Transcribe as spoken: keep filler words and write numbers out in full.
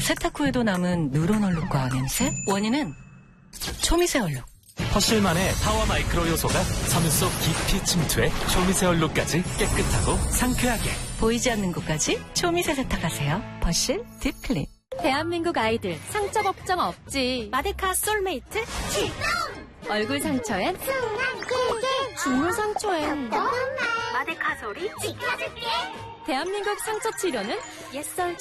세탁 후에도 남은 누런 얼룩과 냄새? 원인은 초미세 얼룩. 퍼실만의 파워 마이크로 요소가 섬유 속 깊이 침투해 초미세 얼룩까지 깨끗하고 상쾌하게. 보이지 않는 곳까지 초미세 세탁하세요. 퍼실 딥클린. 대한민국 아이들 상처 걱정 없지. 마데카 솔메이트 출동! 얼굴 상처엔 죽물 상처엔 마데카 소리 지켜줄게. 대한민국 상처 치료는 옛설